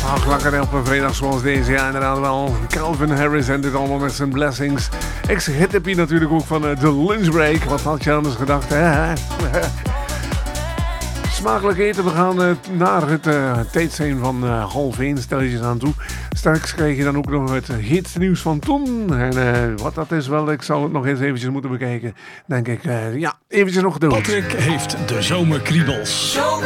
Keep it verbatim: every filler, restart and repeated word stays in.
Ach, lekker op een vrijdag zoals deze. Ja, inderdaad wel. Calvin Harris en dit allemaal met zijn blessings. Ex-hit heb je natuurlijk ook van uh, de lunchbreak. Wat had je anders gedacht, hè? Smakelijk eten. We gaan uh, naar het uh, tijdstijn van uh, half één. Stel je aan toe. Straks krijg je dan ook nog het heetste nieuws van toen. En uh, wat dat is wel, ik zal het nog eens eventjes moeten bekijken. Denk ik, uh, ja, eventjes nog doen. Patrick heeft de zomerkriebels. Zomer.